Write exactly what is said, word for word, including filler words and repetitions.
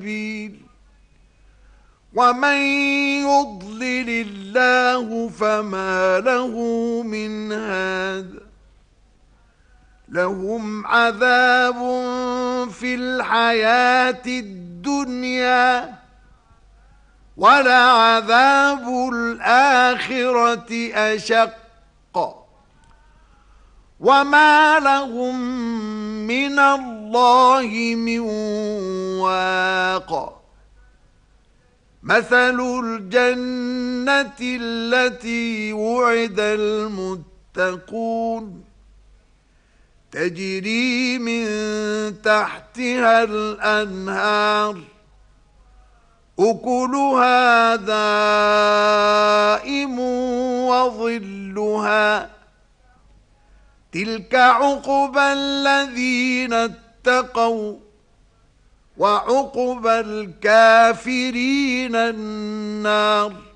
السبيل ومن يضلل الله فما له من هاد لهم عذاب في الحياة الدنيا ولعذاب الآخرة أشق وما لهم من الله من واق مثل الجنة التي وعد المتقون تجري من تحتها الأنهار أكلها دائم وظلها تلك عقبى الذين اتقوا وعقبى الكافرين النار.